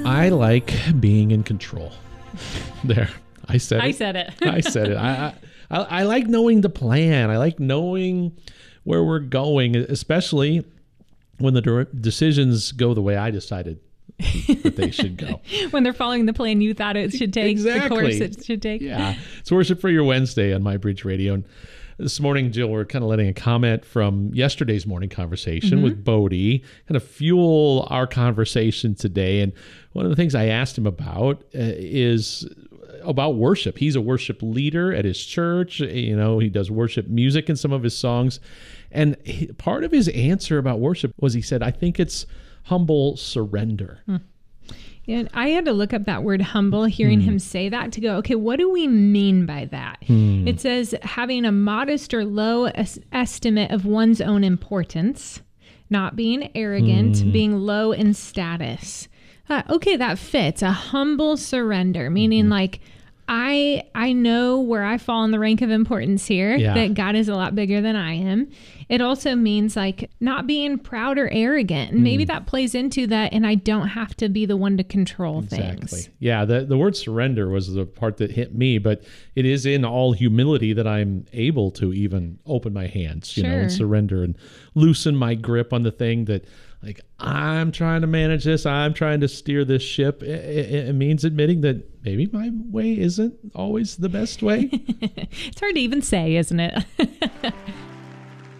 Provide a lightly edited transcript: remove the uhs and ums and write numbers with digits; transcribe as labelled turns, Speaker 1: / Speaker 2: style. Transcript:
Speaker 1: I like being in control. There, I said it.
Speaker 2: I said it.
Speaker 1: I said it. I like knowing the plan. I like knowing where we're going, especially when the decisions go the way I decided that they should go.
Speaker 2: When they're following the plan you thought it should take,
Speaker 1: Exactly.
Speaker 2: the course it should take.
Speaker 1: Yeah. It's Worship for Your Wednesday on My Bridge Radio. And this morning, Jill, we're kind of letting a comment from yesterday's morning conversation with Bodie kind of fuel our conversation today. And one of the things I asked him about is about worship. He's a worship leader at his church. You know, he does worship music in some of his songs. And part of his answer about worship was he said, I think it's humble surrender.
Speaker 2: And I had to look up that word humble, hearing him say that, to go, okay, what do we mean by that? It says having a modest or low estimate of one's own importance, not being arrogant, being low in status. Okay, that fits. A humble surrender, meaning like, I know where I fall in the rank of importance here, that God is a lot bigger than I am. It also means like not being proud or arrogant. And maybe that plays into that, and I don't have to be the one to control things.
Speaker 1: Yeah, the word surrender was the part that hit me, but it is in all humility that I'm able to even open my hands, you know, and surrender and loosen my grip on the thing that, like, I'm trying to manage this. I'm trying to steer this ship. It means admitting that maybe my way isn't always the best way.
Speaker 2: It's hard to even say, isn't it?